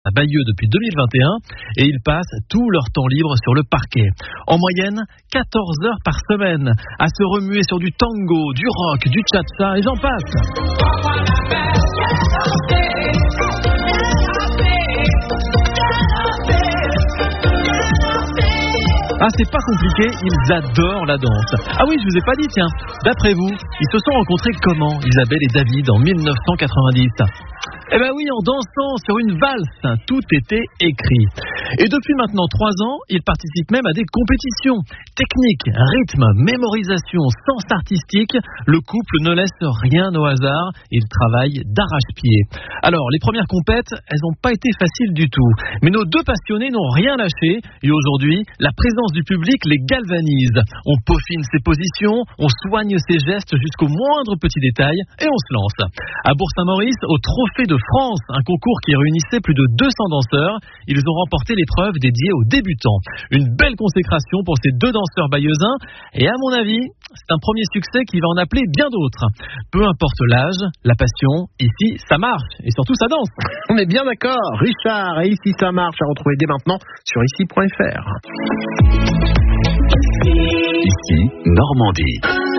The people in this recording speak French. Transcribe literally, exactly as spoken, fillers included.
à Bayeux depuis deux mille vingt et un et ils passent tout leur temps libre sur le parquet. En moyenne, quatorze heures par semaine à se remuer sur du tango, du rock, du cha-cha et j'en passe. Ah, c'est pas compliqué, ils adorent la danse. Ah oui, je vous ai pas dit, tiens, d'après vous, ils se sont rencontrés comment, Isabelle et David, en dix-neuf cent quatre-vingt-dix? Eh ben oui, en dansant sur une valse, tout était écrit. Et depuis maintenant trois ans, ils participent même à des compétitions. Technique, rythme, mémorisation, sens artistique, le couple ne laisse rien au hasard, ils travaillent d'arrache-pied. Alors, les premières compètes, elles n'ont pas été faciles du tout. Mais nos deux passionnés n'ont rien lâché, et aujourd'hui, la présence du public les galvanise. On peaufine ses positions, on soigne ses gestes jusqu'au moindre petit détail, et on se lance. À Bourg-Saint-Maurice, au Trophée de France, un concours qui réunissait plus de deux cents danseurs, ils ont remporté l'épreuve dédiée aux débutants. Une belle consécration pour ces deux danseurs bayeuxins, et à mon avis, c'est un premier succès qui va en appeler bien d'autres. Peu importe l'âge, la passion, ici ça marche, et surtout ça danse. On est bien d'accord, Richard, et ici ça marche, à retrouver dès maintenant sur ici point f r. Ici, Normandie.